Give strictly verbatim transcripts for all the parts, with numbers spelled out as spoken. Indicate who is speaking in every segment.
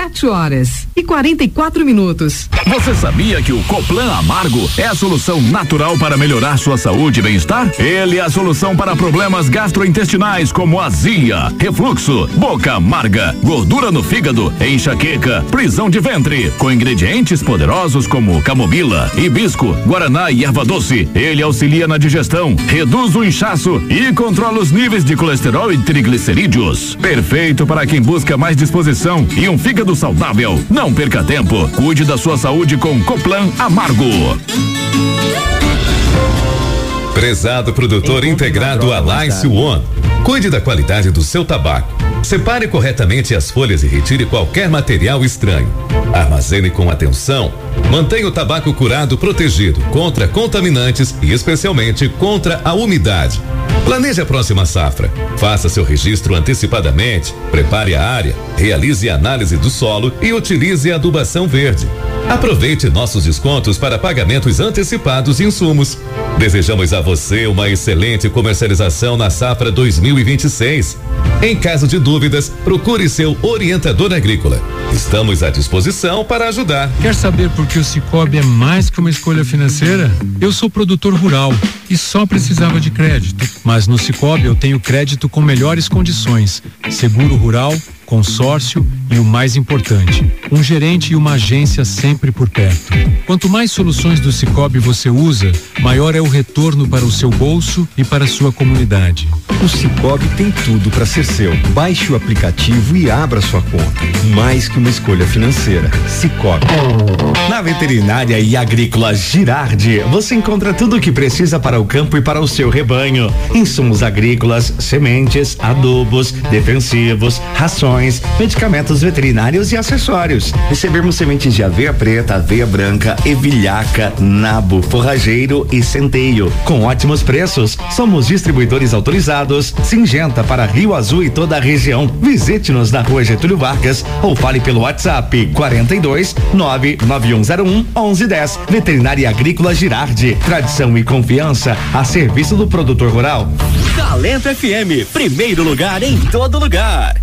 Speaker 1: Sete horas e quarenta e quatro minutos.
Speaker 2: Você sabia que o Coplan Amargo é a solução natural para melhorar sua saúde e bem-estar? Ele é a solução para problemas gastrointestinais como azia, refluxo, boca amarga, gordura no fígado, enxaqueca, prisão de ventre. Com ingredientes poderosos como camomila, hibisco, guaraná e erva doce, ele auxilia na digestão, reduz o inchaço e controla os níveis de colesterol e triglicerídeos. Perfeito para quem busca mais disposição e um fígado saudável. Não perca tempo. Cuide da sua saúde com Coplan Amargo.
Speaker 3: Prezado produtor integrado Alliance One, cuide da qualidade do seu tabaco. Separe corretamente as folhas e retire qualquer material estranho. Armazene com atenção. Mantenha o tabaco curado protegido contra contaminantes e especialmente contra a umidade. Planeje a próxima safra. Faça seu registro antecipadamente, prepare a área, realize a análise do solo e utilize a adubação verde. Aproveite nossos descontos para pagamentos antecipados de insumos. Desejamos a você uma excelente comercialização na safra dois mil e vinte e seis. Em caso de dúvidas, procure seu orientador agrícola. Estamos à disposição para ajudar.
Speaker 4: Quer saber por que o Sicoob é mais que uma escolha financeira? Eu sou produtor rural e só precisava de crédito. Mas no Sicoob eu tenho crédito com melhores condições, seguro rural, consórcio e o mais importante, um gerente e uma agência sempre por perto. Quanto mais soluções do Sicoob você usa, maior é o retorno para o seu bolso e para a sua comunidade.
Speaker 5: O Sicoob tem tudo para ser seu. Baixe o aplicativo e abra sua conta. Mais que uma escolha financeira. Sicoob.
Speaker 6: Na Veterinária e Agrícola Girardi, você encontra tudo o que precisa para o campo e para o seu rebanho. Insumos agrícolas, sementes, adubos, defensivos, rações, medicamentos veterinários e acessórios. Recebemos sementes de aveia preta, aveia branca, evilhaca, nabo, forrageiro e centeio. Com ótimos preços. Somos distribuidores autorizados. Singenta para Rio Azul e toda a região. Visite-nos na Rua Getúlio Vargas ou fale pelo WhatsApp quarenta e dois, nove nove um zero um, onze dez. Veterinária Agrícola Girardi. Tradição e confiança a serviço do produtor rural.
Speaker 7: Talento F M, primeiro lugar em todo lugar.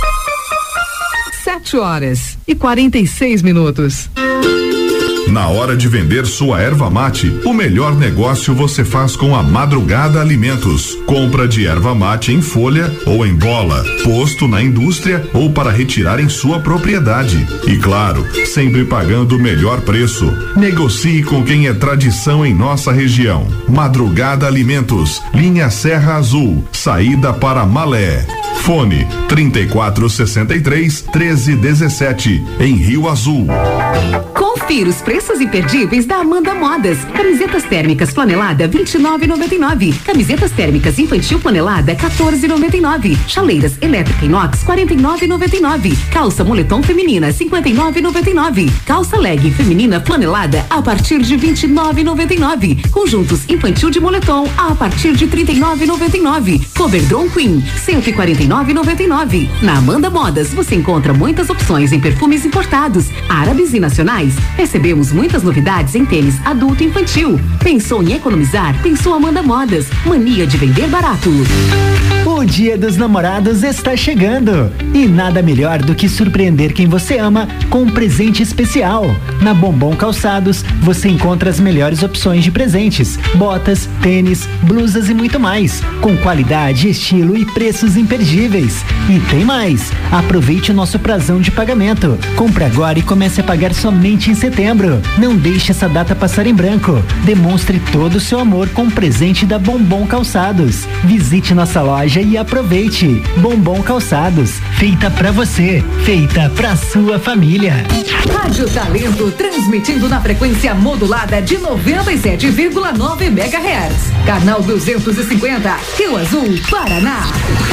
Speaker 1: Sete horas e quarenta e seis minutos.
Speaker 8: Na hora de vender sua erva mate, o melhor negócio você faz com a Madrugada Alimentos. Compra de erva mate em folha ou em bola, posto na indústria ou para retirar em sua propriedade. E claro, sempre pagando o melhor preço. Negocie com quem é tradição em nossa região. Madrugada Alimentos, linha Serra Azul, saída para Malé. Fone trinta e quatro sessenta e três, treze dezessete, em Rio Azul.
Speaker 9: Confira os preços imperdíveis da Amanda Modas. Camisetas térmicas flanelada vinte e nove e noventa e nove. Camisetas térmicas infantil flanelada quatorze e noventa e nove. Chaleiras elétrica inox quarenta e nove e noventa e nove. Calça moletom feminina cinquenta e nove e noventa e nove. Calça leg feminina flanelada a partir de vinte e nove e noventa e nove. Conjuntos infantil de moletom a partir de trinta e nove e noventa e nove. Coberdron Queen cento e quarenta e nove e noventa e nove. Na Amanda Modas você encontra muitas opções em perfumes importados, árabes e nacionais. Recebemos muitas novidades em tênis adulto e infantil. Pensou em economizar? Pensou Amanda Modas. Mania de vender barato.
Speaker 10: O Dia dos Namorados está chegando e nada melhor do que surpreender quem você ama com um presente especial. Na Bombom Calçados você encontra as melhores opções de presentes, botas, tênis, blusas e muito mais, com qualidade, estilo e preços imperdíveis. E tem mais, aproveite o nosso prazão de pagamento. Compre agora e comece a pagar somente em setembro. Não deixe essa data passar em branco. Demonstre todo o seu amor com o presente da Bombom Calçados. Visite nossa loja e aproveite. Bombom Calçados, feita pra você, feita pra sua família.
Speaker 1: Rádio Talento, transmitindo na frequência modulada de noventa e sete vírgula nove megahertz. Canal duzentos e cinquenta, Rio Azul, Paraná.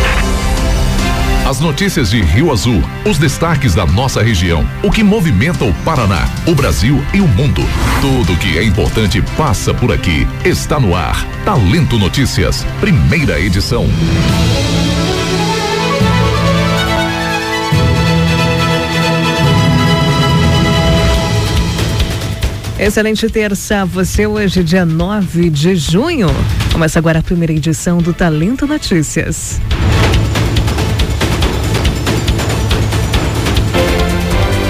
Speaker 2: As notícias de Rio Azul, os destaques da nossa região, o que movimenta o Paraná, o Brasil e o mundo. Tudo que é importante passa por aqui. Está no ar. Talento Notícias, primeira edição.
Speaker 11: Excelente terça, você hoje, dia nove de junho. Começa agora a primeira edição do Talento Notícias.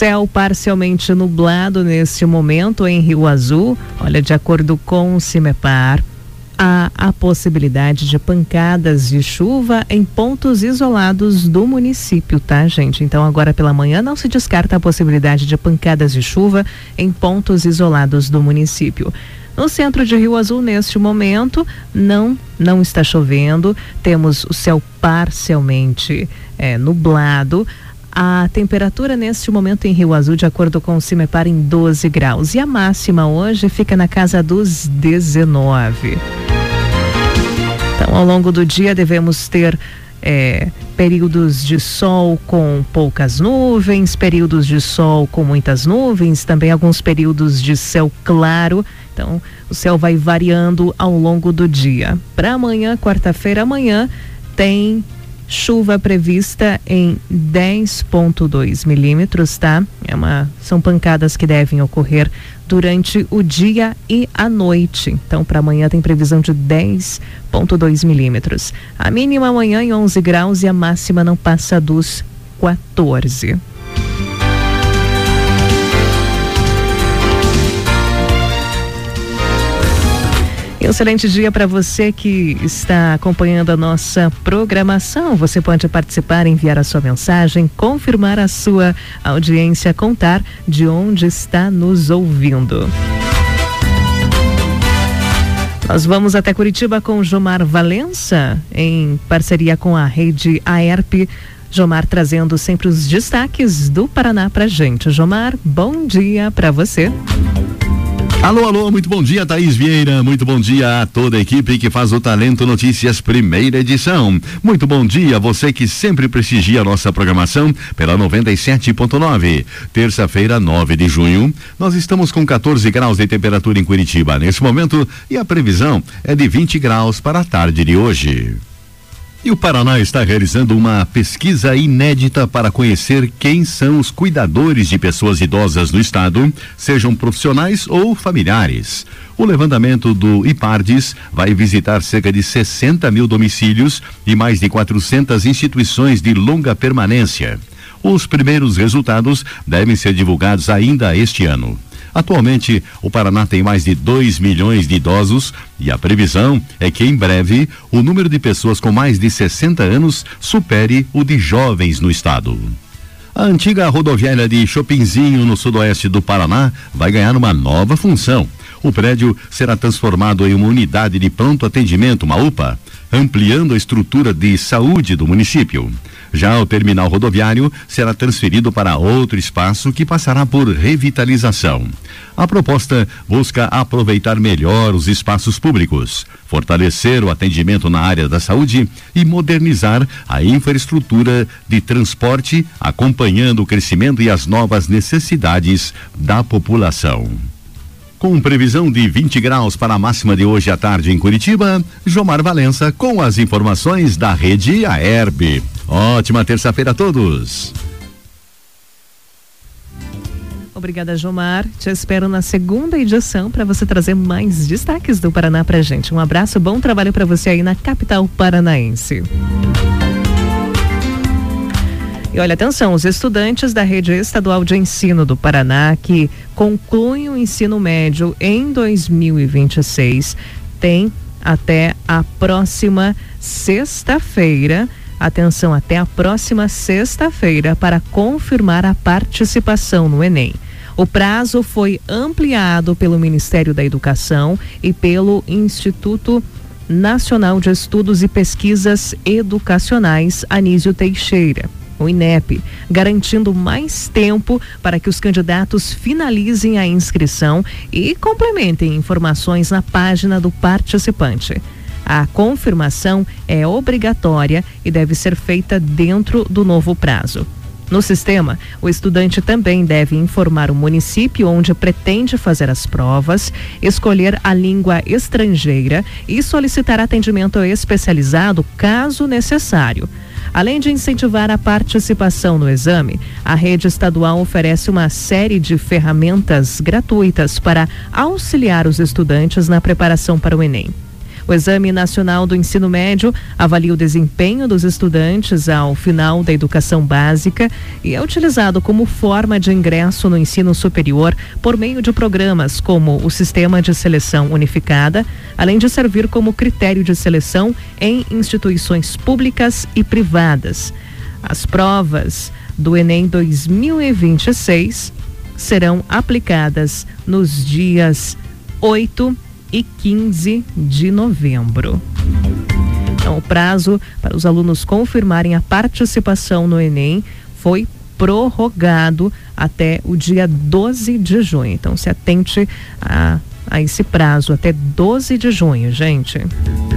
Speaker 11: Céu parcialmente nublado neste momento em Rio Azul. Olha, de acordo com o CIMEPAR, há a possibilidade de pancadas de chuva em pontos isolados do município, tá, gente? Então, agora pela manhã não se descarta a possibilidade de pancadas de chuva em pontos isolados do município. No centro de Rio Azul, neste momento, não, não está chovendo. Temos o céu parcialmente é, nublado. A temperatura neste momento em Rio Azul, de acordo com o CIMEPAR, em doze graus. E a máxima hoje fica na casa dos dezenove. Então, ao longo do dia, devemos ter é, períodos de sol com poucas nuvens, períodos de sol com muitas nuvens, também alguns períodos de céu claro. Então, o céu vai variando ao longo do dia. Para amanhã, quarta-feira, amanhã, tem chuva prevista em dez vírgula dois milímetros, tá? É uma, são pancadas que devem ocorrer durante o dia e a noite. Então, para amanhã tem previsão de dez vírgula dois milímetros. A mínima amanhã em onze graus e a máxima não passa dos quatorze. E um excelente dia para você que está acompanhando a nossa programação. Você pode participar, enviar a sua mensagem, confirmar a sua audiência, contar de onde está nos ouvindo. Nós vamos até Curitiba com o Jomar Valença, em parceria com a rede A E R P. Jomar trazendo sempre os destaques do Paraná pra gente. Jomar, bom dia para você.
Speaker 12: Alô, alô, muito bom dia, Thaís Vieira, muito bom dia a toda a equipe que faz o Talento Notícias primeira edição. Muito bom dia a você que sempre prestigia a nossa programação pela noventa e sete ponto nove. Terça-feira, nove de junho, nós estamos com quatorze graus de temperatura em Curitiba nesse momento e a previsão é de vinte graus para a tarde de hoje. E o Paraná está realizando uma pesquisa inédita para conhecer quem são os cuidadores de pessoas idosas no estado, sejam profissionais ou familiares. O levantamento do IPARDES vai visitar cerca de sessenta mil domicílios e mais de quatrocentas instituições de longa permanência. Os primeiros resultados devem ser divulgados ainda este ano. Atualmente, o Paraná tem mais de dois milhões de idosos e a previsão é que em breve o número de pessoas com mais de sessenta anos supere o de jovens no estado. A antiga rodoviária de Chopinzinho, no sudoeste do Paraná, vai ganhar uma nova função. O prédio será transformado em uma unidade de pronto atendimento, uma U P A, ampliando a estrutura de saúde do município. Já o terminal rodoviário será transferido para outro espaço que passará por revitalização. A proposta busca aproveitar melhor os espaços públicos, fortalecer o atendimento na área da saúde e modernizar a infraestrutura de transporte, acompanhando o crescimento e as novas necessidades da população. Com previsão de vinte graus para a máxima de hoje à tarde em Curitiba, Jomar Valença com as informações da rede A E R B. Ótima terça-feira a todos.
Speaker 11: Obrigada, Jomar. Te espero na segunda edição para você trazer mais destaques do Paraná pra gente. Um abraço, bom trabalho para você aí na capital paranaense. E olha, atenção, os estudantes da Rede Estadual de Ensino do Paraná que concluem o ensino médio em dois mil e vinte e seis têm até a próxima sexta-feira, atenção, até a próxima sexta-feira para confirmar a participação no Enem. O prazo foi ampliado pelo Ministério da Educação e pelo Instituto Nacional de Estudos e Pesquisas Educacionais Anísio Teixeira, o INEP, garantindo mais tempo para que os candidatos finalizem a inscrição e complementem informações na página do participante. A confirmação é obrigatória e deve ser feita dentro do novo prazo. No sistema, o estudante também deve informar o município onde pretende fazer as provas, escolher a língua estrangeira e solicitar atendimento especializado caso necessário. Além de incentivar a participação no exame, a rede estadual oferece uma série de ferramentas gratuitas para auxiliar os estudantes na preparação para o Enem. O Exame Nacional do Ensino Médio avalia o desempenho dos estudantes ao final da educação básica e é utilizado como forma de ingresso no ensino superior por meio de programas como o Sistema de Seleção Unificada, além de servir como critério de seleção em instituições públicas e privadas. As provas do Enem dois mil e vinte e seis serão aplicadas nos dias oito e quinze de novembro. Então, o prazo para os alunos confirmarem a participação no Enem foi prorrogado até o dia doze de junho. Então, se atente a, a esse prazo, até doze de junho, gente.